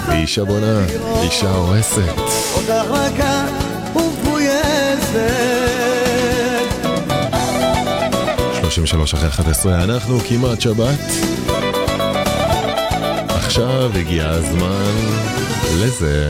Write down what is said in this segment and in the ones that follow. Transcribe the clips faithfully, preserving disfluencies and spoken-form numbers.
אישה בונה, אישה הורסת. אותך רכה ומפויסת. שלושים ושלוש אחרי אחת עשרה, אנחנו כמעט שבת. עכשיו הגיע הזמן לזה.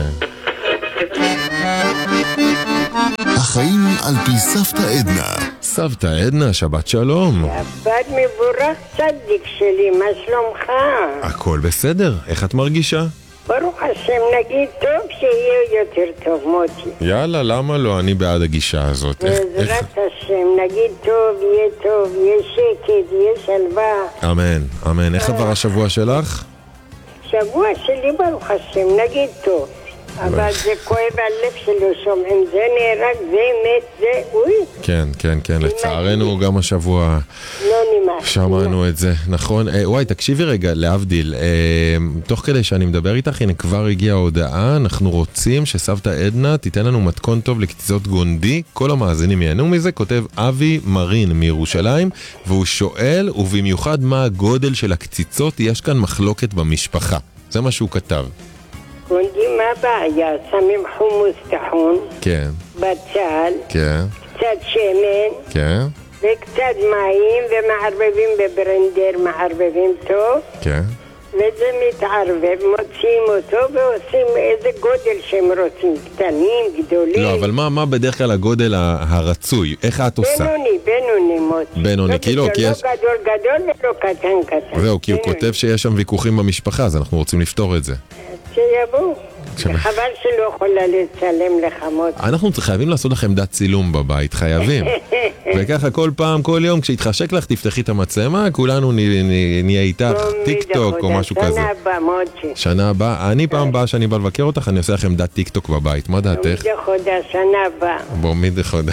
החיים על פי סבתא עדנה. סבתא עדנה, שבת שלום. שבת מבורך צדיק שלי, מה שלומך? הכל בסדר, איך את מרגישה? ברוך השם, נגיד טוב שיהיה יותר טוב, מוטי. יאללה, למה לא? אני בעד הגישה הזאת. בעזרת השם, נגיד טוב, יהיה טוב, יהיה שקט, יהיה שלווה. אמן, אמן. איך עבר השבוע שלך? שבוע שלי ברוך השם, נגיד טוב. אבל זה כואב הלב שלו, שומעים, זה נהרג, זה מת, זה, אוי. כן, כן, כן, לצערנו גם השבוע לא נמאס. שמענו את זה, נכון? וואי, תקשיבי רגע, להבדיל, תוך כדי שאני מדבר איתך, הנה כבר הגיעה ההודעה, אנחנו רוצים שסבתא עדנה תיתן לנו מתכון טוב לקציצות גונדי, כל המאזינים ייהנו מזה, כותב אבי מרין מירושלים, והוא שואל, ובמיוחד מה הגודל של הקציצות, יש כאן מחלוקת במשפחה. זה מה שהוא כתב. גונדי, מה הבעיה? שמים חומוס טחון, כן. בצל, כן. קצת שמן, כן. וקצת מים, ומערבבים בברנדר, מערבבים טוב, כן. וזה מתערבב, מוציאים אותו ועושים איזה גודל שהם רוצים, קטנים, גדולים. לא, אבל מה, מה בדרך כלל הגודל הרצוי? איך את עושה? בינוני, בינוני מוטי. בינוני, כי לא, כי יש... לא גדול גדול ולא קטן קטן. זהו, כי הוא כותב שיש שם ויכוחים במשפחה, אז אנחנו רוצים לפתור את זה. שיבואו. חבל שלא יכולה לצלם לך מוטי. אנחנו חייבים לעשות לך עמדת צילום בבית, חייבים. וככה כל פעם, כל יום, כשהתחשק לך, תפתחי את המצלמה, כולנו נהיה איתך, טיק טוק או משהו כזה. שנה הבאה מוטי. שנה הבאה, אני פעם הבאה שאני בא לבקר אותך, אני עושה לך עמדת טיק טוק בבית, מה דעתך? מידה חודה, שנה הבאה. בוא, מידה חודה.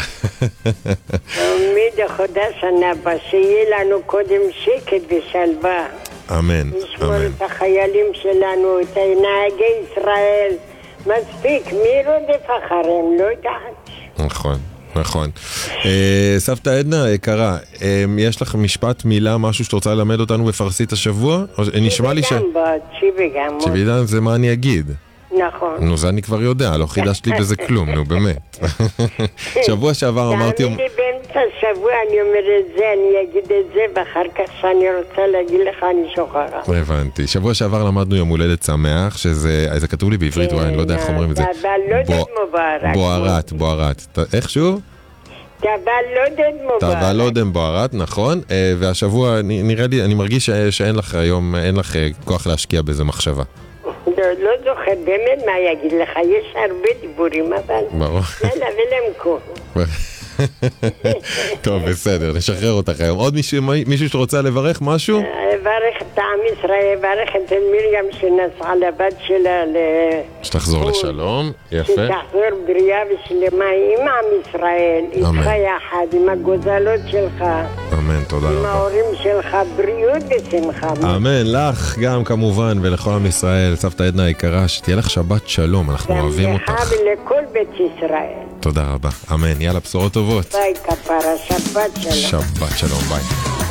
מידה חודה, שנה הבאה, שיהיה לנו קודם שקט ושלווה. אמן, נשמור אמן. את החיילים שלנו, את נהגי ישראל, מספיק, מי רודף אחריהם, לא יודעת. נכון, נכון. סבתא עדנה, יקרה, יש לך משפט, מילה, משהו שאת רוצה ללמד אותנו בפרסית השבוע? נשמע לי ש... וגם בת, וגם בת. שבידן זה מה אני אגיד. נכון. נו, זה אני כבר יודע, לא חידשת לי בזה כלום, נו, באמת. שבוע שעבר אמרתי... תאמין לי, באמצע השבוע אני אומר את זה, אני אגיד את זה, ואחר כך שאני רוצה להגיד לך, אני שוכחת. הבנתי. שבוע שעבר למדנו יום הולדת שמח, שזה זה כתוב לי בעברית, וואי, אני לא יודע איך אומרים את זה. תבלודת מבורך. בוערת, בוערת. איך שוב? תבלודת מבורך. תבלודת בוערת, נכון. והשבוע, נראה לי, אני מרגיש שאין לך היום, אין לך כוח להשקיע בזה מחשבה. לא, לא זוכר, באמת מה יגיד לך, יש הרבה דיבורים, אבל... ברור. יאללה, ולמקום. טוב, בסדר, נשחרר אותך היום. עוד מישהו, מישהו שרוצה לברך משהו? לברך את עם ישראל, לברך את מרים שנסעה לבת שלה ל... שתחזור לשלום, יפה. שתחזור בריאה ושלמה עם עם ישראל, איתך יחד, עם הגוזלות שלך. אמן, תודה רבה. עם ההורים שלך, בריאות ושמחה. אמן, לך גם כמובן, ולכל עם ישראל, סבתא עדנה היקרה, שתהיה לך שבת שלום, אנחנו אוהבים אותך. גם לך ולכל בית ישראל. תודה רבה, אמן, יאללה, בשורות טובות. ביי כפרה, שבת שלום. שבת שלום, ביי.